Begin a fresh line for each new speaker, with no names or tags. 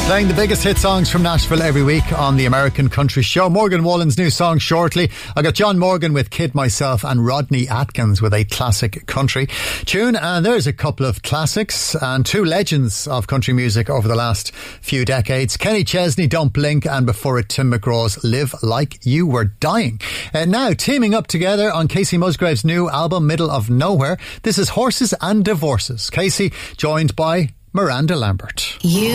Playing the biggest hit songs from Nashville every week on the American Country Show. Morgan Wallen's new song shortly. I got John Morgan with Kid Myself and Rodney Atkins with a classic country tune. And there's a couple of classics and two legends of country music over the last few decades. Kenny Chesney, Don't Blink, and before it Tim McGraw's Live Like You Were Dying. Now teaming up together on Casey Musgrave's new album Middle of Nowhere. This is Horses and Divorces. Casey joined by Miranda Lambert.
You